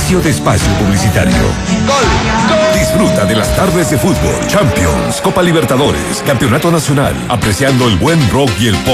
Inicio de espacio publicitario. Disfruta de las tardes de fútbol, Champions, Copa Libertadores, Campeonato Nacional, apreciando el buen rock y el pop.